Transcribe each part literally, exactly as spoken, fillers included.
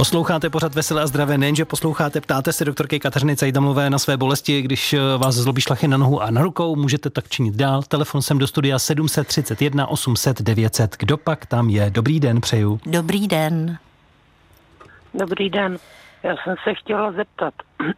Posloucháte pořad Veselé a zdravé, nejenže posloucháte, ptáte se doktorky Kateřiny Cajdamlové na své bolesti, když vás zlobí šlachy na nohu a na rukou, můžete tak činit dál. Telefon sem do studia sedm set třicet jedna osm set devět set. Kdo pak tam je? Dobrý den, přeju. Dobrý den. Dobrý den. Já jsem se chtěla zeptat.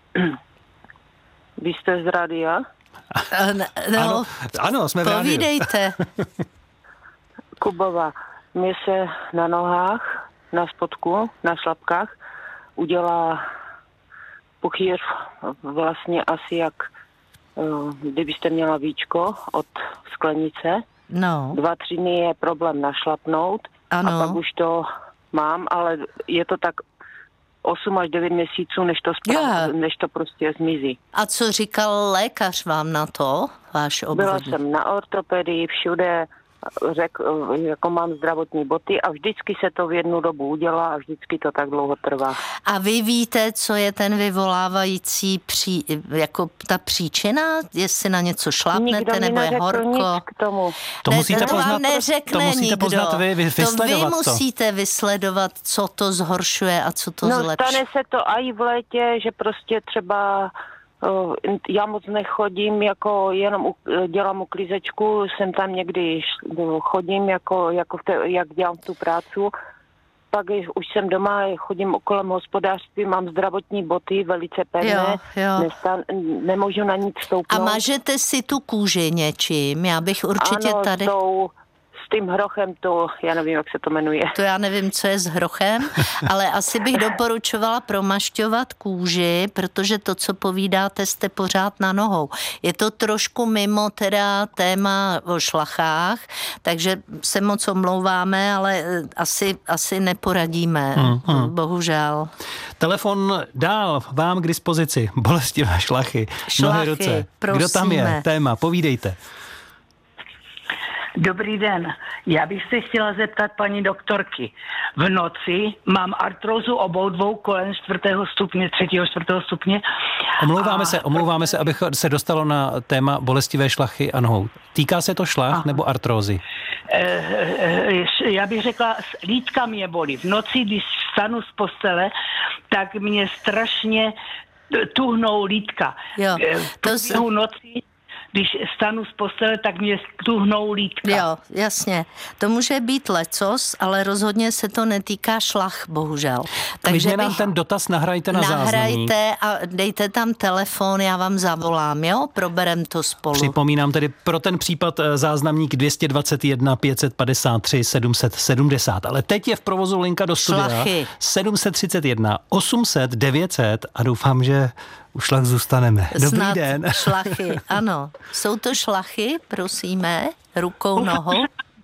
Vy jste z rádia? No, ano, ano, jsme v rádiu. Povídejte. Kubova, mě se na nohách, na spodku, na šlapkách udělá puchýř vlastně asi jak kdybyste měla víčko od sklenice. No. Dva, tři dny je problém našlapnout. Ano. A pak už to mám, ale je to tak osm až devět měsíců, než to, spra- než to prostě zmizí. A co říkal lékař vám na to, váš obvodní? Byla jsem na ortopedii, všude, řekl, jako mám zdravotní boty a vždycky se to v jednu dobu udělá a vždycky to tak dlouho trvá. A vy víte, co je ten vyvolávající pří, jako ta příčina? Jestli na něco šlápnete, nebo je horko? Nic k tomu. To ne, musíte to poznat, vám neřekne to musíte nikdo. poznat vy, vy to vy to. musíte vysledovat, co to zhoršuje a co to no, zlepší. Stane se to i v létě, že prostě třeba já moc nechodím, jako jenom dělám uklízečku, jsem tam někdy chodím, jako, jako v té, jak dělám tu prácu, pak už jsem doma, chodím kolem hospodářství, mám zdravotní boty, velice pevné, jo, jo. Nestan, nemůžu na nic stoupnout. A mažete si tu kůži něčím? Já bych určitě ano, tady... Tou, s tím hrochem, to, já nevím, jak se to jmenuje. To já nevím, co je s hrochem, ale asi bych doporučovala promašťovat kůži, protože to, co povídáte, jste pořád na nohou. Je to trošku mimo teda téma o šlachách, takže se moc omlouváme, ale asi, asi neporadíme, hmm, hmm. bohužel. Telefon dál, vám k dispozici. Bolestivé šlachy, šlachy nohy, ruce. Prosíme. Kdo tam je? Téma, povídejte. Dobrý den. Já bych se chtěla zeptat paní doktorky. V noci mám artrózu obou dvou kolen čtvrtého stupně, třetího, čtvrtého stupně. Omlouváme a... se, omlouváme se, abych se dostalo na téma bolestivé šlachy a nohou. Týká se to šlach Aha. nebo artrózy? Já bych řekla, lítka mě bolí. V noci, když vstanu z postele, tak mě strašně tuhnou lítka. Jo, to z... noci když stanu z postele, tak mě tuhnou lítka. Jo, jasně. To může být lecos, ale rozhodně se to netýká šlach, bohužel. Takže nám ten dotaz nahrajte na záznamník. Nahrajte a dejte tam telefon, já vám zavolám, jo? Proberem to spolu. Připomínám tedy pro ten případ záznamník dvě stě dvacet jedna pět set padesát tři sedm set sedmdesát. Ale teď je v provozu linka do studia šlachy. sedm set třicet jedna osm set devět set a doufám, že u šlach zůstaneme. Dobrý Snad den. Šlachy, ano. Jsou to šlachy, prosíme, rukou, nohou?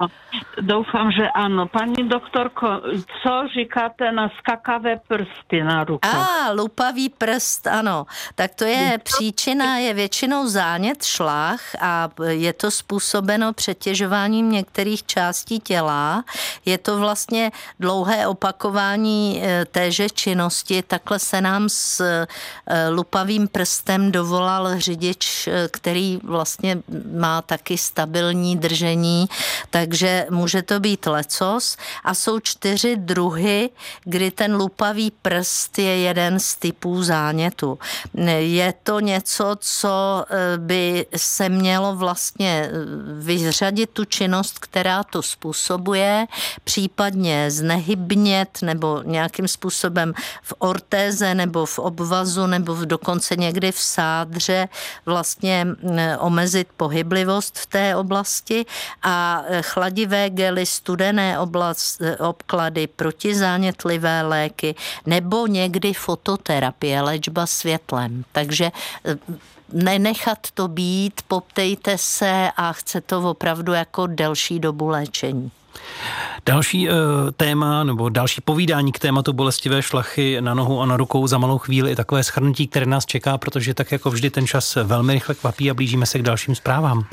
Doufám, že ano. Paní doktorko, co říkáte na skakavé prsty na rukách? A, lupavý prst, ano. Tak to je příčina, je většinou zánět šlach a je to způsobeno přetěžováním některých částí těla. Je to vlastně dlouhé opakování téže činnosti. Takhle se nám s lupavým prstem dovolal řidič, který vlastně má taky stabilní držení, takže může to být lecos a jsou čtyři druhy, kdy ten lupavý prst je jeden z typů zánětu. Je to něco, co by se mělo vlastně vyřadit tu činnost, která to způsobuje, případně znehybnět nebo nějakým způsobem v ortéze nebo v obvazu nebo dokonce někdy v sádře vlastně omezit pohyblivost v té oblasti a chladivé gely, studené oblast, obklady, protizánětlivé léky nebo někdy fototerapie, léčba světlem. Takže nenechat to být, poptejte se a chce to opravdu jako delší dobu léčení. Další e, téma nebo další povídání k tématu bolestivé šlachy na nohu a na rukou za malou chvíli je takové shrnutí, které nás čeká, protože tak jako vždy ten čas velmi rychle kvapí a blížíme se k dalším zprávám.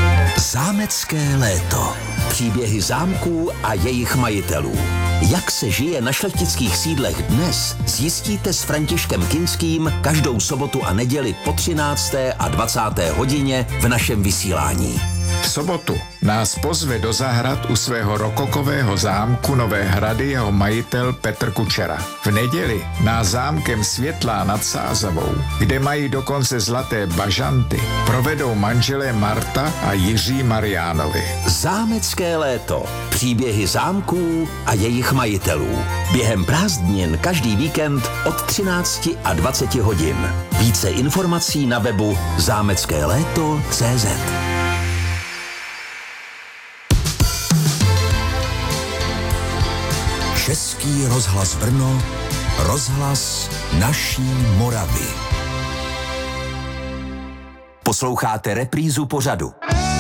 Zámecké léto. Příběhy zámků a jejich majitelů. Jak se žije na šlechtických sídlech dnes, zjistíte s Františkem Kinským každou sobotu a neděli po třinácté a dvacáté hodině v našem vysílání. V sobotu nás pozve do zahrad u svého rokokového zámku Nové Hrady jeho majitel Petr Kučera. V neděli nás zámkem Světlá nad Sázavou, kde mají dokonce zlaté bažanty, provedou manželé Marta a Jiří Mariánovi. Zámecké léto. Příběhy zámků a jejich majitelů. Během prázdnin každý víkend od třinácti a dvaceti hodin. Více informací na webu zámecké léto tečka cé zet. Český rozhlas Brno, rozhlas naší Moravy. Posloucháte reprízu pořadu.